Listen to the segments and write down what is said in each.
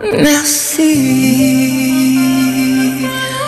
Merci.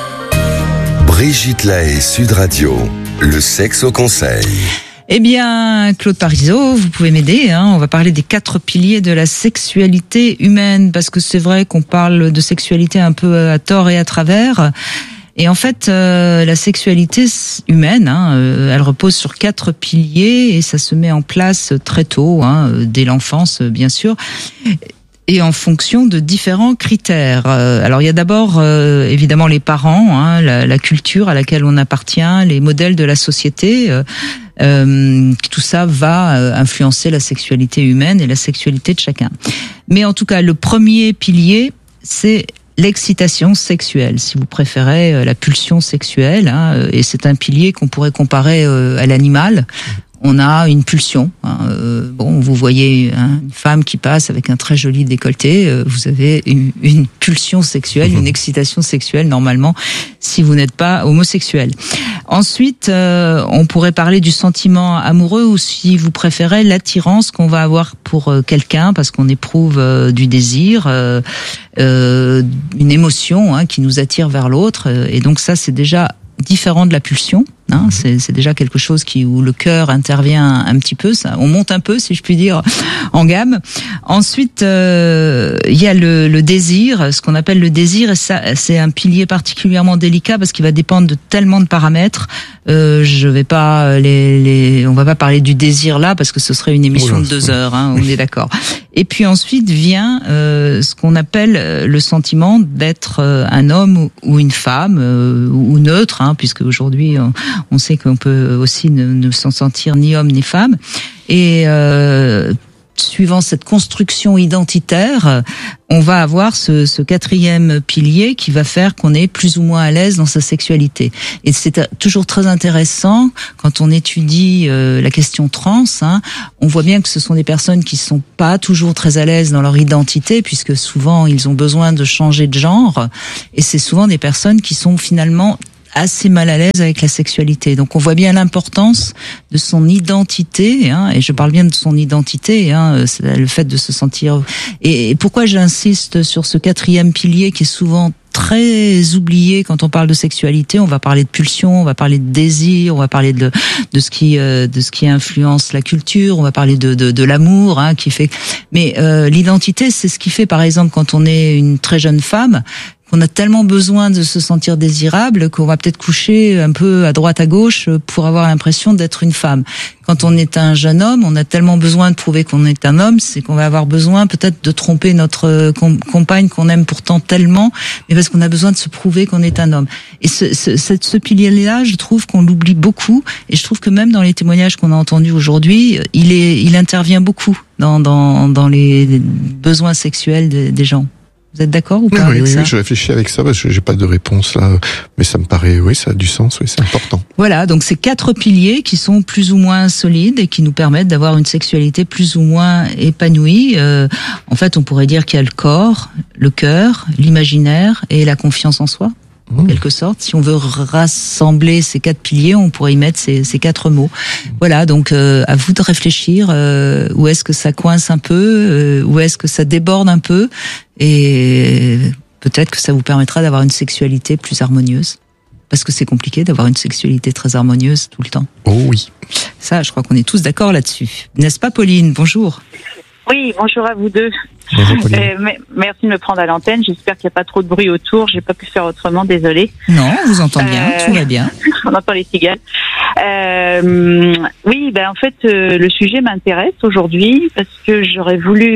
Brigitte Lahaie, Sud Radio, le sexe au conseil. Eh bien, Claude Parizeau, vous pouvez m'aider. On va parler des 4 piliers de la sexualité humaine, parce que c'est vrai qu'on parle de sexualité un peu à tort et à travers. Et en fait, la sexualité humaine, elle repose sur 4 piliers et ça se met en place très tôt, dès l'enfance, bien sûr. Et en fonction de différents critères. Alors il y a d'abord évidemment les parents, la culture à laquelle on appartient, les modèles de la société. Tout ça va influencer la sexualité humaine et la sexualité de chacun. Mais en tout cas, le premier pilier, c'est l'excitation sexuelle, si vous préférez, la pulsion sexuelle. Et c'est un pilier qu'on pourrait comparer à l'animal. On a une pulsion. Vous voyez une femme qui passe avec un très joli décolleté. Vous avez une pulsion sexuelle, une excitation sexuelle normalement, si vous n'êtes pas homosexuel. Ensuite, on pourrait parler du sentiment amoureux ou, si vous préférez, l'attirance qu'on va avoir pour quelqu'un parce qu'on éprouve du désir, une émotion qui nous attire vers l'autre. Et donc ça, c'est déjà différent de la pulsion. C'est déjà quelque chose où le cœur intervient un petit peu, on monte un peu, si je puis dire, en gamme. Ensuite, il y a le désir, ce qu'on appelle le désir, et ça, c'est un pilier particulièrement délicat parce qu'il va dépendre de tellement de paramètres. On va pas parler du désir là parce que ce serait une émission de 2 heures, on est d'accord. Et puis ensuite vient ce qu'on appelle le sentiment d'être un homme ou une femme ou neutre, puisque aujourd'hui on sait qu'on peut aussi ne s'en sentir ni homme ni femme. Et suivant cette construction identitaire, on va avoir ce 4e pilier qui va faire qu'on est plus ou moins à l'aise dans sa sexualité. Et c'est toujours très intéressant quand on étudie la question trans. On voit bien que ce sont des personnes qui sont pas toujours très à l'aise dans leur identité, puisque souvent ils ont besoin de changer de genre. Et c'est souvent des personnes qui sont finalement assez mal à l'aise avec la sexualité. Donc on voit bien l'importance de son identité, et je parle bien de son identité, c'est le fait de se sentir... Et pourquoi j'insiste sur ce 4e pilier qui est souvent très oublié quand on parle de sexualité? On va parler de pulsion, on va parler de désir, on va parler de ce qui influence la culture, on va parler de l'amour, qui fait... Mais l'identité, c'est ce qui fait, par exemple, quand on est une très jeune femme, on a tellement besoin de se sentir désirable qu'on va peut-être coucher un peu à droite à gauche pour avoir l'impression d'être une femme. Quand on est un jeune homme, on a tellement besoin de prouver qu'on est un homme, c'est qu'on va avoir besoin peut-être de tromper notre compagne qu'on aime pourtant tellement, mais parce qu'on a besoin de se prouver qu'on est un homme. Et ce pilier-là, je trouve qu'on l'oublie beaucoup, et je trouve que même dans les témoignages qu'on a entendus aujourd'hui, il intervient beaucoup dans les besoins sexuels des gens. Vous êtes d'accord ou pas avec ça ? Oui, je réfléchis avec ça parce que j'ai pas de réponse là, mais ça me paraît, ça a du sens, c'est important. Voilà, donc ces 4 piliers qui sont plus ou moins solides et qui nous permettent d'avoir une sexualité plus ou moins épanouie. En fait, on pourrait dire qu'il y a le corps, le cœur, l'imaginaire et la confiance en soi. En quelque sorte, si on veut rassembler ces 4 piliers, on pourrait y mettre ces 4 mots. Voilà, donc à vous de réfléchir, où est-ce que ça coince un peu, où est-ce que ça déborde un peu, et peut-être que ça vous permettra d'avoir une sexualité plus harmonieuse. Parce que c'est compliqué d'avoir une sexualité très harmonieuse tout le temps. Oh oui. Ça, je crois qu'on est tous d'accord là-dessus. N'est-ce pas, Pauline ? Bonjour. Oui, bonjour à vous deux. Bonjour, merci de me prendre à l'antenne. J'espère qu'il n'y a pas trop de bruit autour. J'ai pas pu faire autrement, désolée. Non, on vous entend bien, tout va bien. On entend les cigales. Oui, en fait, le sujet m'intéresse aujourd'hui parce que j'aurais voulu...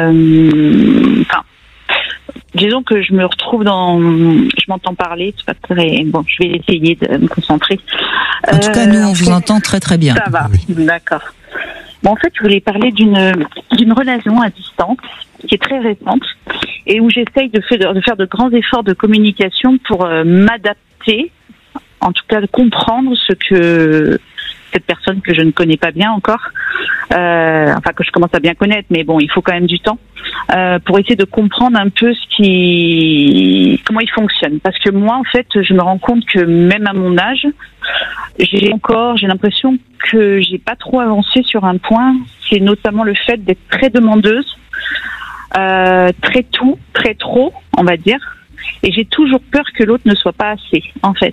disons que je me retrouve je m'entends parler, c'est pas très... Bon, je vais essayer de me concentrer. En tout cas, nous, on vous entend très très bien. Ça va, d'accord. Bon, en fait, je voulais parler d'une relation à distance qui est très récente et où j'essaye de faire de grands efforts de communication pour m'adapter, en tout cas de comprendre ce que cette personne que je ne connais pas bien encore, que je commence à bien connaître, mais bon, il faut quand même du temps pour essayer de comprendre un peu comment il fonctionne. Parce que moi, en fait, je me rends compte que même à mon âge, j'ai l'impression que j'ai pas trop avancé sur un point, c'est notamment le fait d'être très demandeuse très trop, on va dire. Et j'ai toujours peur que l'autre ne soit pas assez, en fait.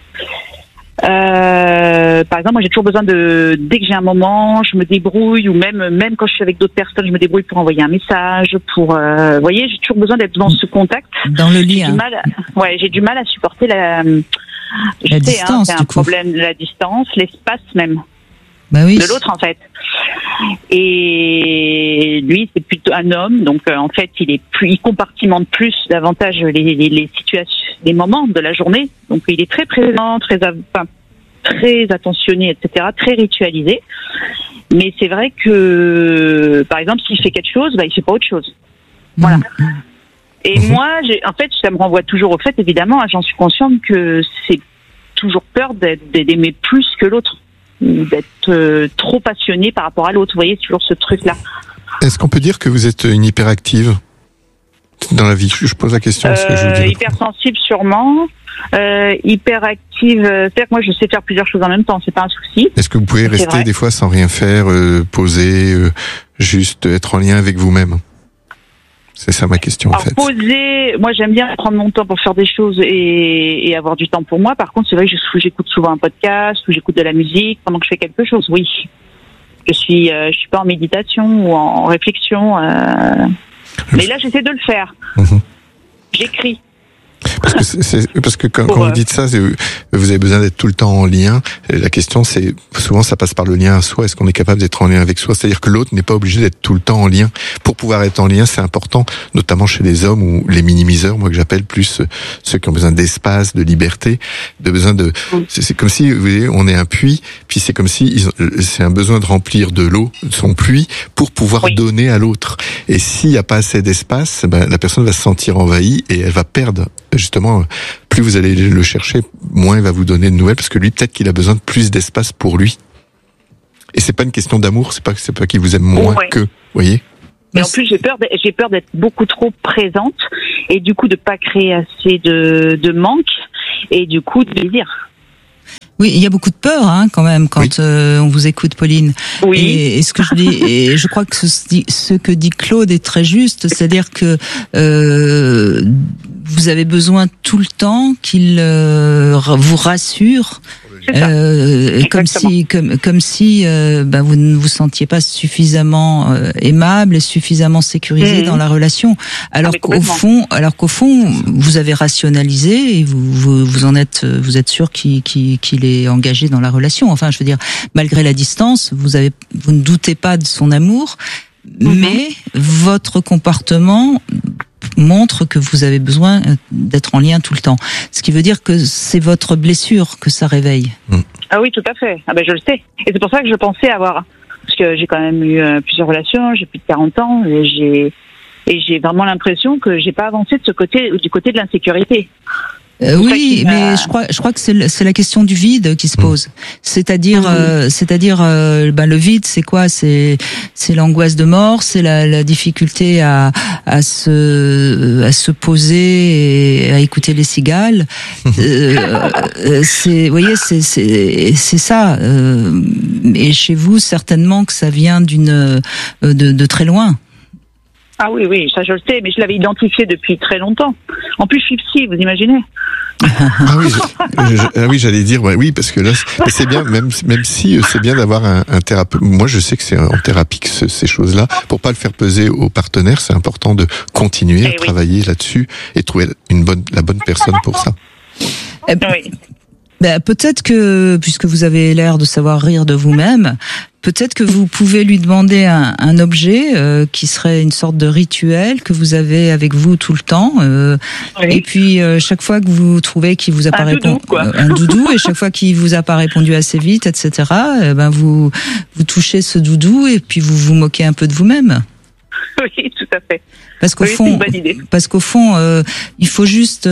Par exemple, moi j'ai toujours besoin dès que j'ai un moment, je me débrouille, ou même quand je suis avec d'autres personnes, je me débrouille pour envoyer un message, vous voyez, j'ai toujours besoin d'être dans ce contact. Dans le lien. J'ai du mal à supporter la distance, c'est un problème de la distance, l'espace même. Bah oui. De l'autre en fait. Et lui c'est plutôt un homme, donc en fait il compartimente plus davantage les situations, les moments de la journée, donc il est très présent, très attentionné, etc., très ritualisé. Mais c'est vrai que par exemple s'il fait quelque chose, il fait pas autre chose. Voilà. Et moi en fait ça me renvoie toujours au fait, évidemment, j'en suis consciente que c'est toujours peur d'aimer plus que l'autre, d'être trop passionné par rapport à l'autre. Vous voyez, c'est toujours ce truc-là. Est-ce qu'on peut dire que vous êtes une hyperactive dans la vie? Je pose la question parce que je vous dis. Hypersensible sûrement. Hyperactive, c'est-à-dire que moi je sais faire plusieurs choses en même temps, c'est pas un souci. Est-ce que vous pouvez rester des fois sans rien faire, poser, juste être en lien avec vous-même? C'est ça ma question en fait. Poser, moi j'aime bien prendre mon temps pour faire des choses et avoir du temps pour moi. Par contre, c'est vrai que j'écoute souvent un podcast ou j'écoute de la musique pendant que je fais quelque chose. Oui, je suis pas en méditation ou en réflexion, mais là j'essaie de le faire. J'écris. Parce que quand vous dites ça, vous avez besoin d'être tout le temps en lien. La question, c'est souvent ça passe par le lien à soi. Est-ce qu'on est capable d'être en lien avec soi? C'est-à-dire que l'autre n'est pas obligé d'être tout le temps en lien. Pour pouvoir être en lien, c'est important, notamment chez les hommes ou les minimiseurs, moi que j'appelle plus ceux qui ont besoin d'espace, de liberté, c'est comme si, vous voyez, on est un puits, puis c'est comme si c'est un besoin de remplir de l'eau, son puits, pour pouvoir donner à l'autre. Et s'il n'y a pas assez d'espace, la personne va se sentir envahie et elle va perdre. Justement, plus vous allez le chercher, moins il va vous donner de nouvelles, parce que lui, peut-être qu'il a besoin de plus d'espace pour lui. Et c'est pas une question d'amour, c'est pas qu'il vous aime moins que, vous voyez. Mais en plus, j'ai peur d'être beaucoup trop présente, et du coup de pas créer assez de manque, et du coup de désir. Oui, il y a beaucoup de peur, quand même, quand on vous écoute, Pauline. Oui. Et ce que je dis, et je crois que ce que dit Claude est très juste, c'est-à-dire que vous avez besoin tout le temps qu'il vous rassure. Comme si vous ne vous sentiez pas suffisamment aimable et suffisamment sécurisé dans la relation, alors qu'au fond vous avez rationalisé et vous êtes sûr qu'il est engagé dans la relation. Enfin, je veux dire, malgré la distance, vous ne doutez pas de son amour, mais votre comportement montre que vous avez besoin d'être en lien tout le temps. Ce qui veut dire que c'est votre blessure que ça réveille. Ah oui, tout à fait. Je le sais. Et c'est pour ça que je pensais avoir... Parce que j'ai quand même eu plusieurs relations, j'ai plus de 40 ans, et j'ai vraiment l'impression que j'ai pas avancé du côté de l'insécurité. Oui, mais je crois que c'est la question du vide qui se pose. C'est-à-dire le vide, c'est quoi? C'est l'angoisse de mort, c'est la difficulté à se poser et à écouter les cigales. Vous voyez, c'est ça. Et chez vous, certainement que ça vient de très loin. Ah oui, ça je le sais, mais je l'avais identifié depuis très longtemps. En plus, je suis psy, vous imaginez? Oui, j'allais dire, oui, parce que là, c'est bien, même si c'est bien d'avoir un thérapeute. Moi, je sais que c'est en thérapie que ces choses-là, pour pas le faire peser aux partenaires, c'est important de continuer à travailler là-dessus et trouver la bonne personne pour ça. Oui. Peut-être que, puisque vous avez l'air de savoir rire de vous-même, peut-être que vous pouvez lui demander un objet qui serait une sorte de rituel que vous avez avec vous tout le temps. Et puis chaque fois que vous trouvez qu'il vous a pas répondu, un doudou, et chaque fois qu'il vous a pas répondu assez vite, etc. Vous touchez ce doudou et puis vous vous moquez un peu de vous-même. Oui, tout à fait. Parce qu'au fond, il faut juste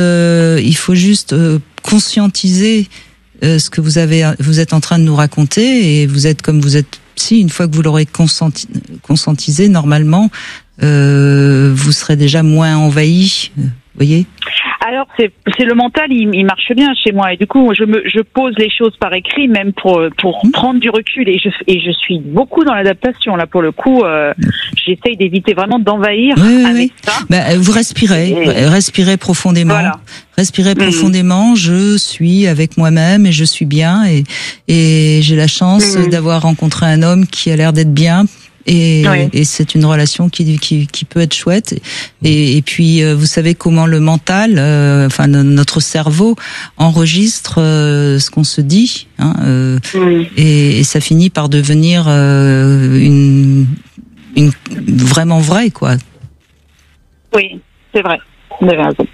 conscientiser ce que vous êtes en train de nous raconter, et vous êtes comme vous êtes psy. Une fois que vous l'aurez conscientisé, normalement, vous serez déjà moins envahi. Voyez. Alors c'est le mental, il marche bien chez moi et du coup je pose les choses par écrit même pour prendre du recul et je suis beaucoup dans l'adaptation là pour le coup. J'essaye d'éviter vraiment d'envahir avec ça. Vous respirez profondément. Voilà. Respirez profondément. Je suis avec moi-même et je suis bien et j'ai la chance d'avoir rencontré un homme qui a l'air d'être bien. Et c'est une relation qui peut être chouette. Et puis, vous savez comment le mental, notre cerveau enregistre ce qu'on se dit, hein, et ça finit par devenir une vraiment vrai, quoi. Oui, c'est vrai. Vous avez raison.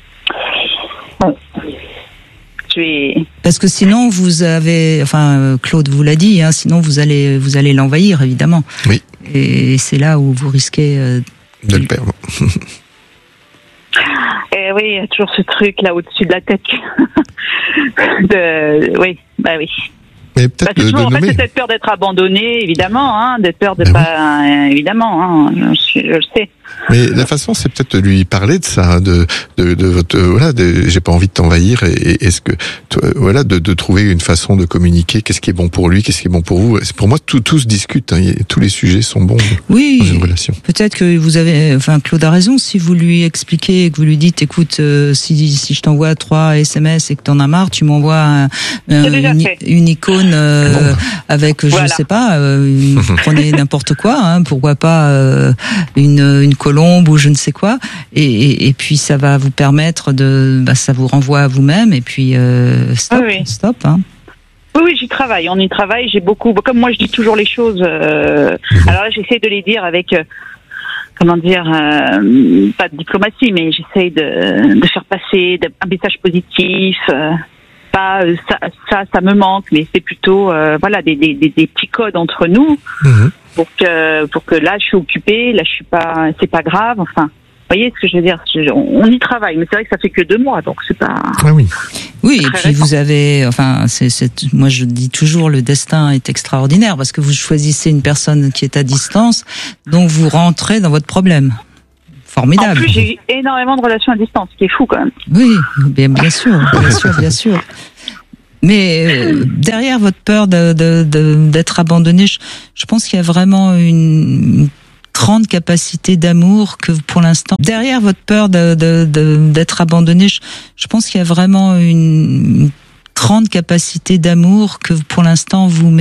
Parce que sinon vous avez, Claude vous l'a dit, hein, sinon vous allez l'envahir évidemment. Oui. Et c'est là où vous risquez de le perdre. Et oui, il y a toujours ce truc là au-dessus de la tête. Oui. Mais peut-être toujours, en fait, c'est cette peur d'être abandonné, évidemment, hein, d'être peur de évidemment, hein, je le sais. Mais la façon, c'est peut-être de lui parler de ça, de votre, j'ai pas envie de t'envahir, et est-ce que, de trouver une façon de communiquer, qu'est-ce qui est bon pour lui, qu'est-ce qui est bon pour vous. Pour moi, tout se discute, hein, tous les sujets sont bons dans une relation. Peut-être que vous avez, Claude a raison, si vous lui expliquez, que vous lui dites, écoute, si je t'envoie 3 SMS et que t'en as marre, tu m'envoies une icône, avec, je sais pas, prenez n'importe quoi, hein, pourquoi pas, une colombe ou je ne sais quoi, et puis ça va vous permettre ça vous renvoie à vous-même, et puis stop. Hein. Oui, j'y travaille, on y travaille, j'ai beaucoup, comme moi je dis toujours les choses, alors là j'essaie de les dire avec, pas de diplomatie, mais j'essaie de faire passer un message positif, pas ça me manque, mais c'est plutôt des petits codes entre nous pour que là je suis occupée, là je suis pas, c'est pas grave, enfin. Vous voyez ce que je veux dire? On y travaille, mais c'est vrai que ça fait que 2 mois, donc c'est pas. Ah oui. Oui, et puis récent. Vous avez, moi je dis toujours, le destin est extraordinaire parce que vous choisissez une personne qui est à distance, donc vous rentrez dans votre problème. Formidable. En plus, j'ai eu énormément de relations à distance, ce qui est fou quand même. Oui, bien sûr. Mais derrière votre peur d'être abandonné, je pense qu'il y a vraiment une grande capacité d'amour que pour l'instant, derrière votre peur d'être abandonné, je pense qu'il y a vraiment une grande capacité d'amour que pour l'instant vous